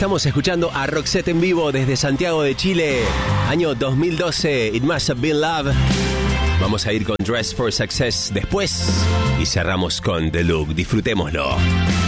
Estamos escuchando a Roxette en vivo desde Santiago de Chile, año 2012, It Must Have Been Love. Vamos a ir con Dress for Success después y cerramos con The Look. Disfrutémoslo.